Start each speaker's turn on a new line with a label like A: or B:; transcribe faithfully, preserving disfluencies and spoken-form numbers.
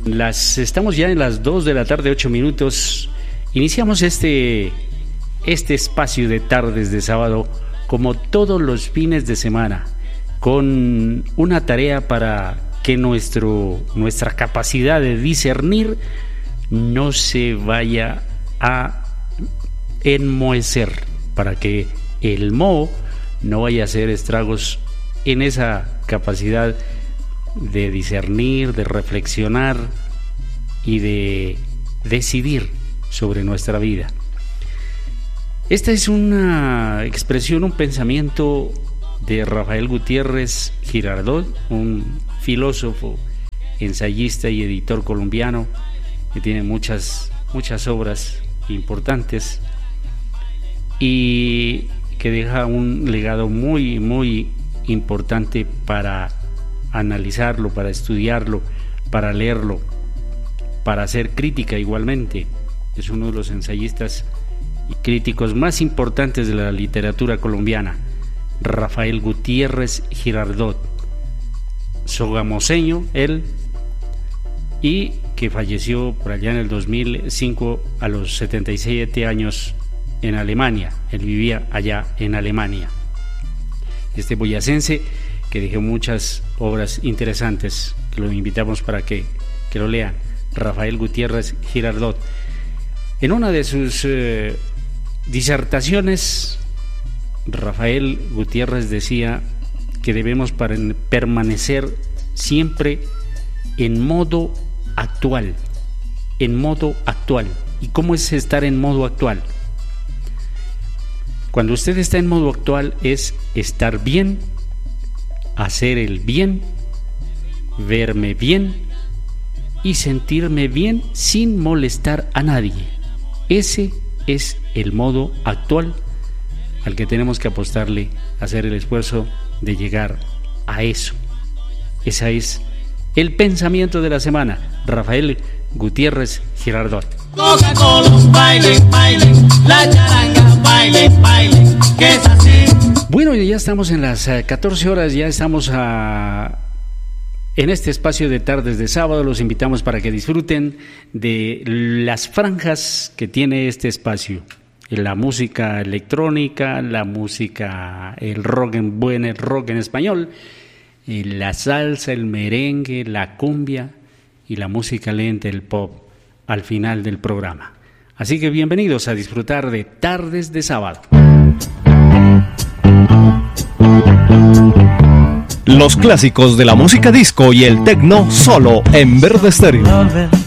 A: Las, estamos ya en las dos de la tarde, ocho minutos. Iniciamos este, este espacio de tardes de sábado, como todos los fines de semana, con una tarea para que nuestro, nuestra capacidad de discernir no se vaya a enmohecer, para que el moho no vaya a hacer estragos en esa capacidad de discernir, de reflexionar y de decidir sobre nuestra vida. Esta es una expresión, un pensamiento de Rafael Gutiérrez Girardot, un filósofo, ensayista y editor colombiano que tiene muchas, muchas obras importantes y que deja un legado muy, muy importante para analizarlo, para estudiarlo, para leerlo, para hacer crítica igualmente. Es uno de los ensayistas y críticos más importantes de la literatura colombiana, Rafael Gutiérrez Girardot, sogamoseño él, y que falleció por allá en el dos mil cinco a los setenta y siete años en Alemania. Él vivía allá en Alemania. Este boyacense que dejó muchas obras interesantes, que lo invitamos para que, que lo lean, Rafael Gutiérrez Girardot. En una de sus eh, disertaciones, Rafael Gutiérrez decía que debemos permanecer siempre en modo actual, en modo actual. ¿Y cómo es estar en modo actual? Cuando usted está en modo actual es estar bien, hacer el bien, verme bien y sentirme bien sin molestar a nadie. Ese es el modo actual al que tenemos que apostarle, hacer el esfuerzo de llegar a eso. Ese es el pensamiento de la semana. Rafael Gutiérrez Girardot. Bailen, bailen, la charanga, bailen, bailen, que es así. Bueno, ya estamos en las catorce horas, ya estamos a, en este espacio de tardes de sábado. Los invitamos para que disfruten de las franjas que tiene este espacio. La música electrónica, la música, el rock en buen, el rock en español, la salsa, el merengue, la cumbia y la música lenta, el pop, al final del programa. Así que bienvenidos a disfrutar de Tardes de Sábado.
B: Los clásicos de la música disco y el techno solo en Verde Estéreo.